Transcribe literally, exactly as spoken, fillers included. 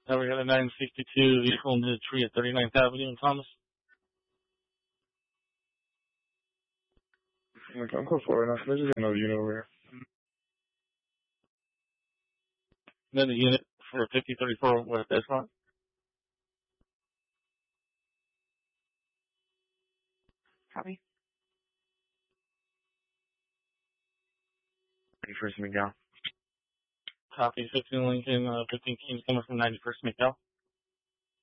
Now we got a nine sixty-two vehicle into the tree at thirty-ninth Avenue in Thomas. Like, I'm close for right now. There's just another unit over here. Then the unit for fifty thirty-four West Esmont. Copy. ninety-first Miguel. Copy. fifteen Lincoln, uh, fifteen Kings coming from ninety-first McDowell.